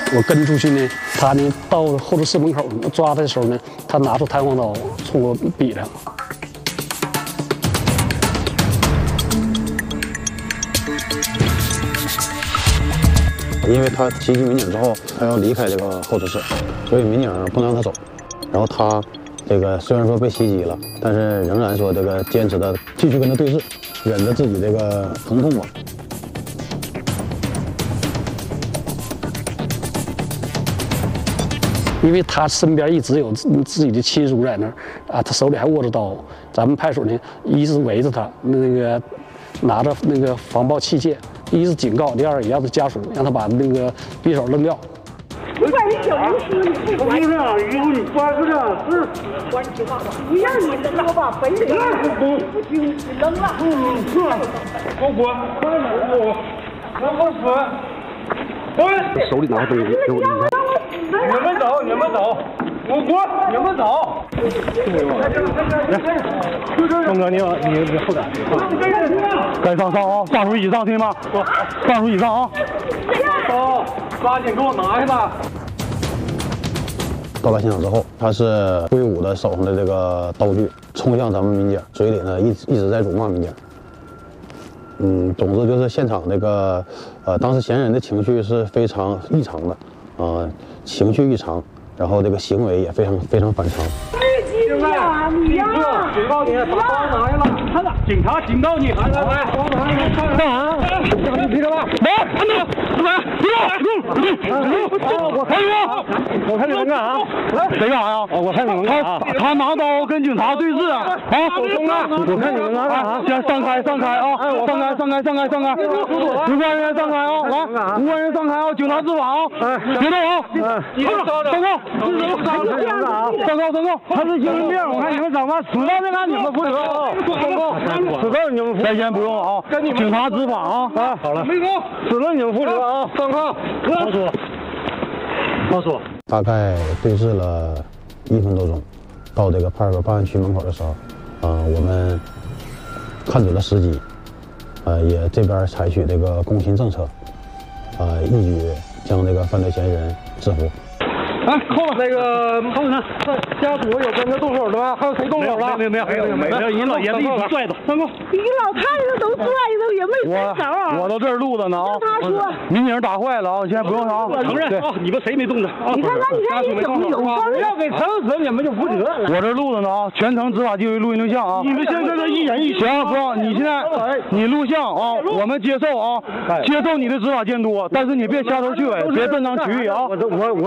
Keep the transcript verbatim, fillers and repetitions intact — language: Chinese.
我跟出去呢，他呢到候车室门口抓他的时候呢，他拿出弹簧刀冲我比量。 因为他袭击民警之后，他要离开这个候车室，所以民警不能让他走。然后他这个虽然说被袭击了，但是仍然说这个坚持的继续跟他对峙，忍着自己这个疼痛吧。 因为他身边一直有自己的亲属在那儿啊，他手里还握着刀。咱们派出所呢，一是围着他，那个拿着那个防爆器械，一是警告，第二也要他家属让他把那个匕首扔掉。 不管你小公司，你不管。不是，以后你抓住了是关系嘛？不让你扔了吧，非得让你不不听，你扔了。嗯，是。我滚，快点我，我我死。滚！ 手里拿着东西，给我扔。 你们走，你们走，我滚，你们走。 来，东哥，你你你后点。该上上啊，上属以上，听吗？上属以上啊。 走，抓紧给我拿下来。 到达现场之后，他是挥舞着手上的这个刀具，冲向咱们民警，嘴里呢一直一直在辱骂民警。嗯，总之就是现场这个，呃，当时嫌疑人的情绪是非常异常的，啊、呃，情绪异常，然后这个行为也非常非常反常。 现在你呀，警告你，把刀拿下来！看着，警察警告你，来来来，刀拿下来！干啥？你皮着吧？来，看着，来，别动！我看你，我看你们干啥？ 谁干啥呀？ 我看你们干啥？ 他拿刀跟警察对峙啊！啊， 兄弟，我看你们干啥？ 先散开，散开啊！散开，散开，散开，散开！无关人员散开啊！来，无关人员散开啊！警察执法啊！别动啊！上告，上告，上告，上告！ 他是精神病，我看你们怎么死到这干你们负责啊！上告，死到你们负责。 再先不用啊！警察执法啊！ 啊，好了，没走，死了你们负责啊！上告， 告诉我，告诉我。 大概对峙了一分多钟，到这个派出所办案区门口的时候，啊、呃，我们看准了时机，呃，也这边采取这个攻心政策，呃，一举将这个犯罪嫌疑人制服。 来，扣了那个扣呢？家属有跟着动手的吗？还有谁动手了？ 没有没有没有没有，人老爷子一起拽走。 上告， 你老太太都拽着也没伸手。 我我到这儿录着呢啊！ 他说民警打坏了啊，现在不用啥。 承认啊，你们谁没动手啊？ 你看看，你看你怎么有方要给撑死你们就负责了。 我这录着呢啊，全程执法记录录音录像啊。 你们现在这一人一行不？你现在你录像啊，我们接受啊，接受你的执法监督，但是你别掐头去尾，别断章取义啊。 我我我。